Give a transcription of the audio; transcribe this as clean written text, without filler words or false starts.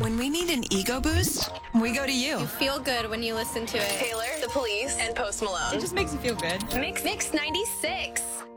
When we need an ego boost, we go to you. You feel good when you listen to it. Taylor, The Police, and Post Malone. It just makes you feel good. Mix 96.